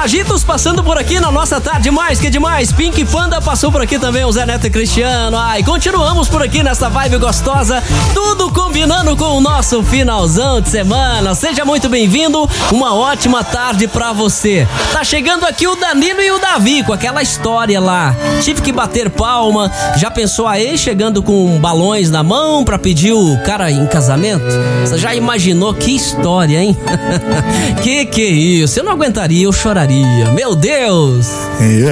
Lajitos passando por aqui na nossa tarde mais que demais. Pink Panda passou por aqui também, o Zé Neto e Cristiano. Ai, continuamos por aqui nessa vibe gostosa, tudo combinando com o nosso finalzão de semana. Seja muito bem-vindo, uma ótima tarde pra você. Tá chegando aqui o Danilo e o Davi com aquela história lá. Tive que bater palma. Já pensou aí chegando com balões na mão pra pedir o cara em casamento? Você já imaginou que história, hein? Que é isso? Eu não aguentaria, eu choraria. Meu Deus!